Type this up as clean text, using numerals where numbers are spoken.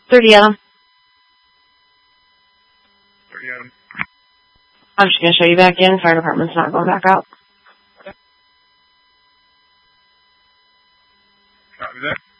30 Adam. 30 Adam. I'm just going to show you back in. Fire department's not going back out. Copy that.